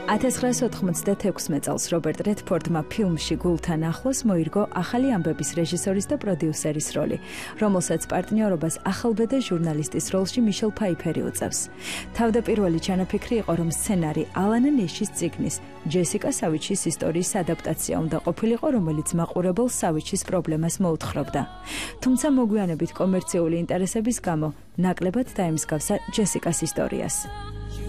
1996 წელს რობერტ რედფორდმა ფილმში გულთან ახლოს მოირგო ახალი ამბების რეჟისორის და პროდიუსერის როლი, რომელსაც პარტნიორობას ახალბედა ჟურნალისტის როლში მიშელ ფაიფერი უწევს. თავდაპირველი ჩანაფიქრი იყო, რომ სცენარი ალანა ნეშის წიგნის ჯესიკა სავიჩის ისტორიის ადაპტაცია უნდა ყოფილიყო, რომელიც მაყურებელს სავიჩის პრობლემას მოუთხრობდა. თუმცა მოგვიანებით კომერციული ინტერესების გამო ნაკლებად დაემსგავსა ჯესიკას ისტორიას.